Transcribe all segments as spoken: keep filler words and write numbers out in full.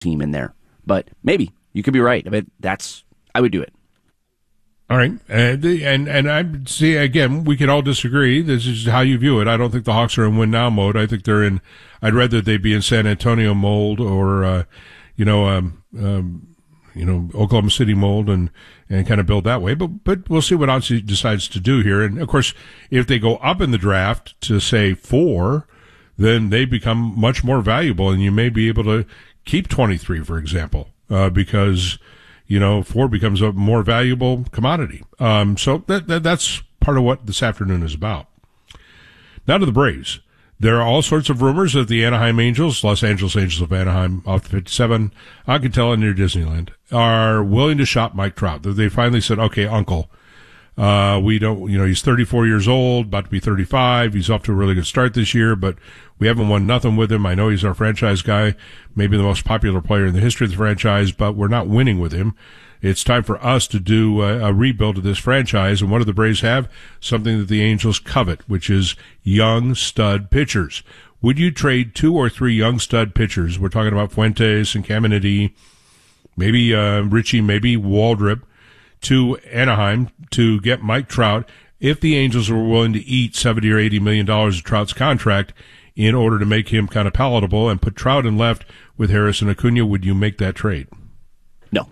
team in there. But maybe you could be right. I mean, that's I would do it. All right, and and and I see again. We can all disagree. This is how you view it. I don't think the Hawks are in win now mode. I think they're in. I'd rather they be in San Antonio mold or, uh, you know, um, um, you know, Oklahoma City mold, and and kind of build that way. But but we'll see what Ozzy decides to do here. And of course, if they go up in the draft to say four, then they become much more valuable, and you may be able to keep twenty-three, for example, uh, because. You know, four becomes a more valuable commodity. Um, so that, that that's part of what this afternoon is about. Now to the Braves. There are all sorts of rumors that the Anaheim Angels, Los Angeles Angels of Anaheim, off the fifty-seven, Alcantara near Disneyland, are willing to shop Mike Trout. They finally said, okay, uncle, uh, we don't, you know, he's thirty-four years old, about to be thirty-five. He's off to a really good start this year, but we haven't won nothing with him. I know he's our franchise guy, maybe the most popular player in the history of the franchise, but we're not winning with him. It's time for us to do a, a rebuild of this franchise. And what do the Braves have? Something that the Angels covet, which is young stud pitchers. Would you trade two or three young stud pitchers? We're talking about Fuentes and Caminiti, maybe uh, Richie, maybe Waldrop, to Anaheim to get Mike Trout if the Angels were willing to eat seventy or eighty million dollars of Trout's contract in order to make him kind of palatable and put Trout in left with Harris and Acuna. Would you make that trade? No.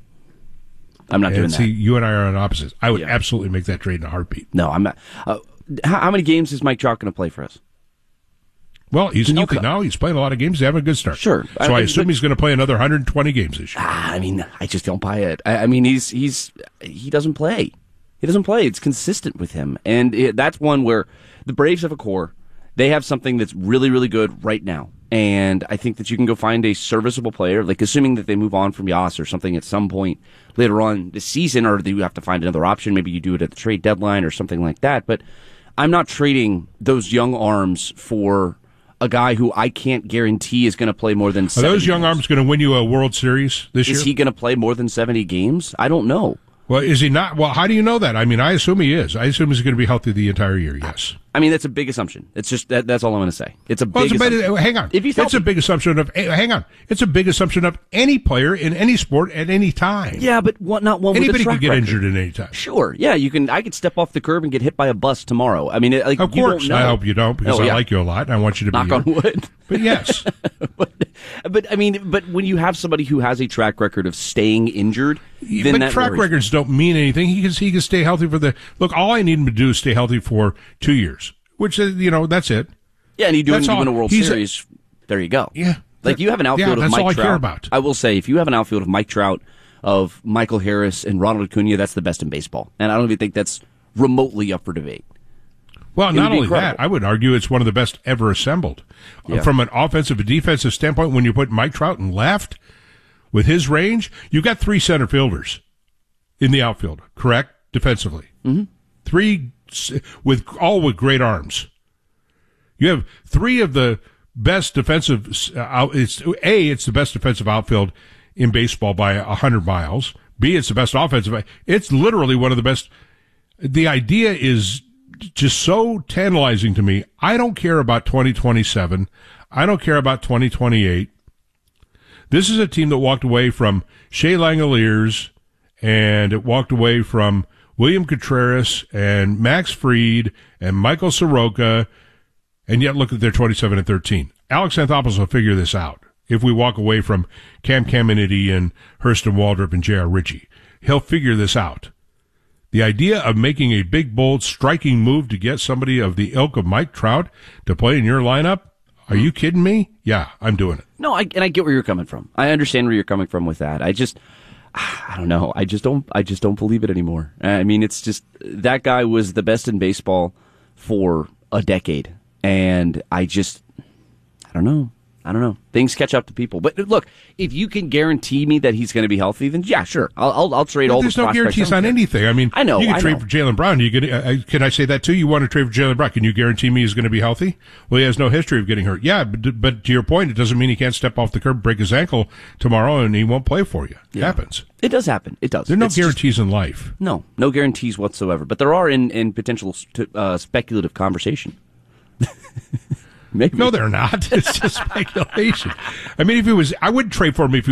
I'm not and doing see, that. You and I are on opposites. I would yeah. absolutely make that trade in a heartbeat. No, I'm not. Uh, how, how many games is Mike Trout going to play for us? Well, he's Can healthy co- now. He's playing a lot of games. He's having a good start. Sure. So I, I assume but, he's going to play another one hundred twenty games this year. Ah, I mean, I just don't buy it. I, I mean, he's he's he doesn't play. He doesn't play. It's consistent with him, and it, that's one where the Braves have a core. They have something that's really, really good right now. And I think that you can go find a serviceable player, like assuming that they move on from Yas or something at some point later on this season, or you have to find another option. Maybe you do it at the trade deadline or something like that. But I'm not trading those young arms for a guy who I can't guarantee is going to play more than seventy Are those young games. arms going to win you a World Series this is year? Is he going to play more than seventy games? I don't know. Well, is he not? Well, how do you know that? I mean, I assume he is. I assume he's going to be healthy the entire year, yes. I mean, that's a big assumption. It's just that, that's all I'm going to say. It's a well, big it's a big, assumption. hang on. If he's it's healthy. a big assumption of, hang on. It's a big assumption of any player in any sport at any time. Yeah, but what, not one Anybody with a track could get record. injured at any time. Sure. Yeah, you can. I could step off the curb and get hit by a bus tomorrow. I mean, it, like, of you course. don't know. I hope you don't, because oh, yeah. I like you a lot, and I want you to knock be on here. wood. But yes. but, but I mean, but when you have somebody who has a track record of staying injured, then but that track worries. records don't mean anything. He can he can stay healthy for the look. All I need him to do is stay healthy for two years, which is, you know, that's it. Yeah, and you do That's win all. a World He's Series. A, there you go. Yeah, like you have an outfield yeah, of that's Mike all I Trout. care about. I will say, if you have an outfield of Mike Trout, of Michael Harris, and Ronald Acuna, that's the best in baseball, and I don't even think that's remotely up for debate. Well, It not would be only that, incredible. I would argue it's one of the best ever assembled. Yeah. From an offensive and defensive standpoint, when you put Mike Trout in left, with his range, you've got three center fielders in the outfield, correct? Defensively. Mm-hmm. Three, with all with great arms. You have three of the best defensive, uh, it's A, it's the best defensive outfield in baseball by a hundred miles. B, it's the best offensive. It's literally one of the best. The idea is just so tantalizing to me. I don't care about twenty twenty-seven. I don't care about twenty twenty-eight. This is a team that walked away from Shea Langoliers, and it walked away from William Contreras and Max Fried and Michael Soroka, and yet look at their twenty-seven and thirteen. Alex Anthopoulos will figure this out if we walk away from Cam Caminiti and Hurston Waldrop and J R. Ritchie. He'll figure this out. The idea of making a big, bold, striking move to get somebody of the ilk of Mike Trout to play in your lineup, are you kidding me? Yeah, I'm doing it. No, I, and I get where you're coming from. I understand where you're coming from with that. I just, I don't know. I just don't. I just don't believe it anymore. I mean, it's just that guy was the best in baseball for a decade, and I just, I don't know. I don't know. Things catch up to people. But look, if you can guarantee me that he's going to be healthy, then yeah, sure. I'll I'll, I'll trade But all there's the no prospects. guarantees I on don't care. anything. I mean, I know. you can I trade know. for Jalen Brown. You can, uh, can I say that too? You want to trade for Jalen Brown? Can you guarantee me he's going to be healthy? Well, he has no history of getting hurt. Yeah, but, but to your point, it doesn't mean he can't step off the curb, break his ankle tomorrow, and he won't play for you. It Yeah. happens. It does happen. It does. There are no It's just- guarantees in life. no, no guarantees whatsoever. But there are in in potential uh, speculative conversation. Maybe. No, they're not. It's just speculation. I mean, if he was, I wouldn't trade for him if he